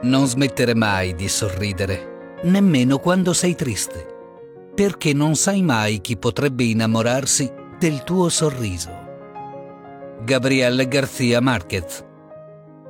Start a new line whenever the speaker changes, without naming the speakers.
Non smettere mai di sorridere, nemmeno quando sei triste, perché non sai mai chi potrebbe innamorarsi del tuo sorriso. Gabriel García Márquez.